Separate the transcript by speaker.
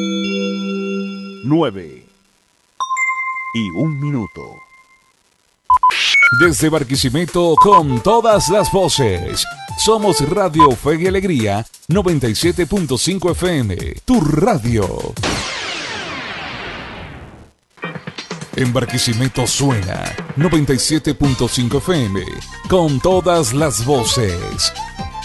Speaker 1: 9:01.
Speaker 2: Desde Barquisimeto con todas las voces. Somos Radio Fe y Alegría 97.5 FM, tu radio. En Barquisimeto suena 97.5 FM con todas las voces.